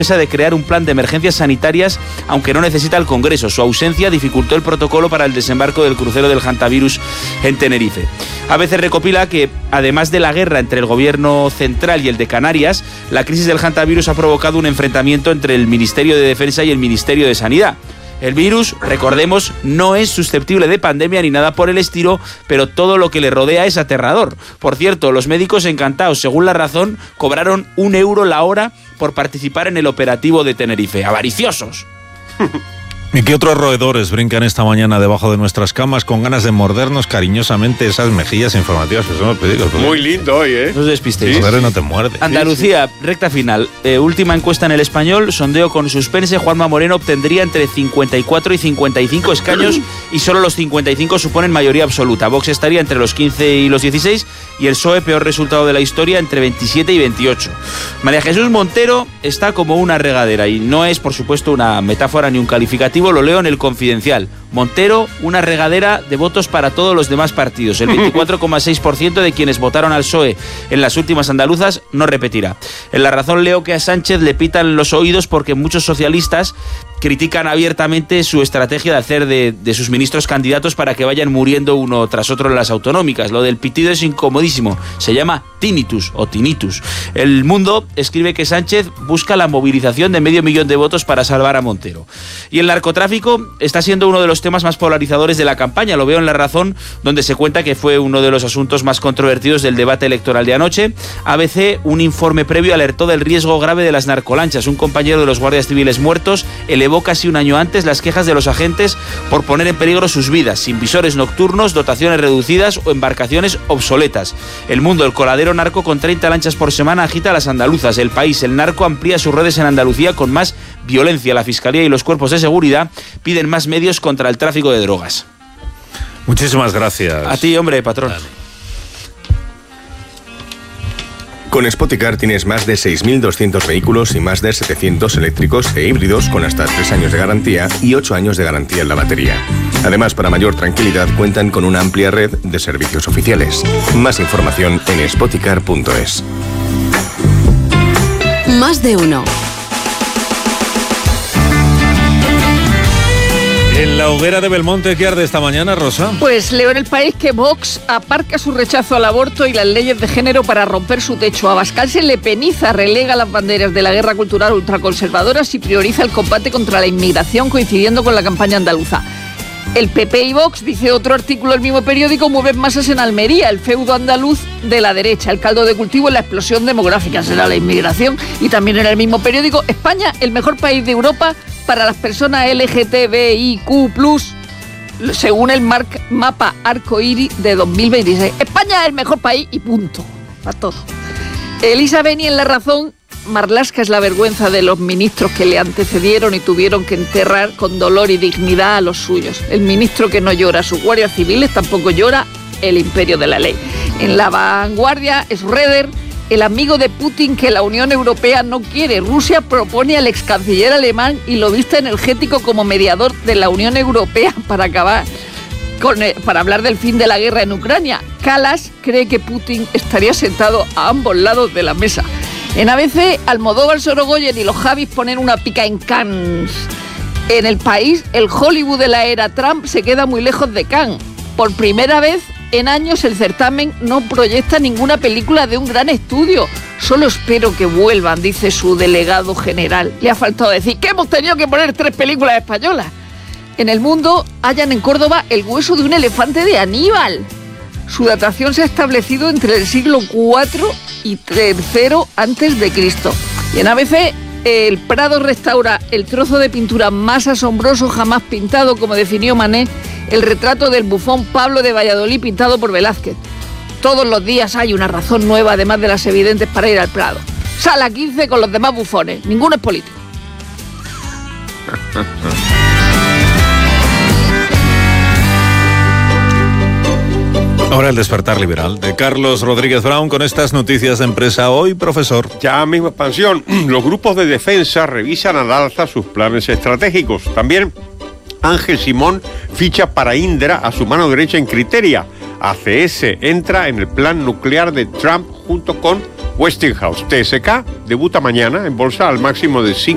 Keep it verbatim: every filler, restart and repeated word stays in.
de crear un plan de emergencias sanitarias, aunque no necesita el Congreso. Su ausencia dificultó el protocolo para el desembarco del crucero del hantavirus en Tenerife. A B C recopila que, además de la guerra entre el gobierno central y el de Canarias, la crisis del hantavirus ha provocado un enfrentamiento entre el Ministerio de Defensa y el Ministerio de Sanidad. El virus, recordemos, no es susceptible de pandemia ni nada por el estilo, pero todo lo que le rodea es aterrador. Por cierto, los médicos encantados, según La Razón, cobraron un euro la hora por participar en el operativo de Tenerife. ¡Avariciosos! ¿Y qué otros roedores brincan esta mañana debajo de nuestras camas con ganas de mordernos cariñosamente esas mejillas informativas que son los periódicos? Muy lindo hoy, ¿eh? No os despistéis. Sí. Joder, no te muerde. Andalucía, recta final. Eh, última encuesta en El Español, sondeo con suspense. Juanma Moreno obtendría entre cincuenta y cuatro y cincuenta y cinco escaños y solo los cincuenta y cinco suponen mayoría absoluta. Vox estaría entre los quince y los dieciséis y el P S O E, peor resultado de la historia, entre veintisiete y veintiocho. María Jesús Montero está como una regadera y no es, por supuesto, una metáfora ni un calificativo. Lo leo en El Confidencial. Montero, una regadera de votos para todos los demás partidos. El veinticuatro coma seis por ciento de quienes votaron al P S O E en las últimas andaluzas no repetirá. En La Razón leo que a Sánchez le pitan los oídos porque muchos socialistas critican abiertamente su estrategia de hacer de, de sus ministros candidatos para que vayan muriendo uno tras otro en las autonómicas. Lo del pitido es incomodísimo. Se llama tinnitus o tinnitus. El Mundo escribe que Sánchez busca la movilización de medio millón de votos para salvar a Montero. Y el narcotráfico está siendo uno de los temas más polarizadores de la campaña. Lo veo en La Razón, donde se cuenta que fue uno de los asuntos más controvertidos del debate electoral de anoche. A B C, un informe previo alertó del riesgo grave de las narcolanchas. Un compañero de los guardias civiles muertos elevó casi un año antes las quejas de los agentes por poner en peligro sus vidas, sin visores nocturnos, dotaciones reducidas o embarcaciones obsoletas. El Mundo, el coladero narco con treinta lanchas por semana agita a las andaluzas. El País, el narco amplía sus redes en Andalucía con más violencia. La Fiscalía y los cuerpos de seguridad piden más medios contra el tráfico de drogas. Muchísimas gracias. A ti, hombre, patrón. Dale. Con Spoticar tienes más de seis mil doscientos vehículos y más de setecientos eléctricos e híbridos con hasta tres años de garantía y ocho años de garantía en la batería. Además, para mayor tranquilidad, cuentan con una amplia red de servicios oficiales. Más información en spoticar punto es. Más de uno. En la hoguera de Belmonte, ¿qué arde esta mañana, Rosa? Pues leo en El País que Vox aparca su rechazo al aborto y las leyes de género para romper su techo. Abascal se le peniza, relega las banderas de la guerra cultural ultraconservadoras y prioriza el combate contra la inmigración, coincidiendo con la campaña andaluza. El P P y Vox, dice otro artículo del mismo periódico, mueven masas en Almería, el feudo andaluz de la derecha. El caldo de cultivo es la explosión demográfica, será la inmigración. Y también en el mismo periódico, España, el mejor país de Europa para las personas L G T B I Q plus, según el mar- mapa arcoíris de dos mil veintiséis. España es el mejor país y punto. Para todo. Elisa Beni en La Razón. Marlaska es la vergüenza de los ministros que le antecedieron y tuvieron que enterrar con dolor y dignidad a los suyos. El ministro que no llora a sus guardias civiles tampoco llora el imperio de la ley. En La Vanguardia, Schroeder, el amigo de Putin que la Unión Europea no quiere. Rusia propone al ex canciller alemán y lobista energético como mediador de la Unión Europea para acabar con, para hablar del fin de la guerra en Ucrania. Kallas cree que Putin estaría sentado a ambos lados de la mesa. En A B C, Almodóvar, Sorogoyen y los Javis ponen una pica en Cannes. En El País, el Hollywood de la era Trump se queda muy lejos de Cannes. Por primera vez en años el certamen no proyecta ninguna película de un gran estudio. Solo espero que vuelvan, dice su delegado general. Le ha faltado decir que hemos tenido que poner tres películas españolas. En El Mundo, hallan en Córdoba el hueso de un elefante de Aníbal. Su datación se ha establecido entre el siglo cuatro y tercero antes de Cristo. Y en A B C, el Prado restaura el trozo de pintura más asombroso jamás pintado, como definió Manet, el retrato del bufón Pablo de Valladolid pintado por Velázquez. Todos los días hay una razón nueva, además de las evidentes, para ir al Prado. Sala quince con los demás bufones. Ninguno es político. Ahora el despertar liberal de Carlos Rodríguez Brown con estas noticias de empresa hoy, profesor. Ya mismo expansión. Los grupos de defensa revisan al alza sus planes estratégicos. También Ángel Simón ficha para Indra a su mano derecha en Criteria. A C S entra en el plan nuclear de Trump junto con Westinghouse. T S K debuta mañana en bolsa al máximo de cinco.